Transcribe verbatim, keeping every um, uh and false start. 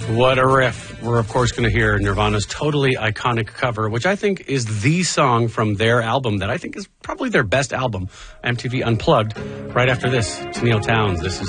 What a riff. We're, of course, going to hear Nirvana's totally iconic cover, which I think is the song from their album that I think is probably their best album, M T V Unplugged. Right after this, Tennille Townes. This is